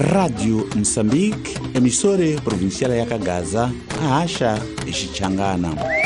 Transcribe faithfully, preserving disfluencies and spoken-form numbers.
Radio Moçambique, emissora provincial ya Kagaza, a Acha e Xichangana.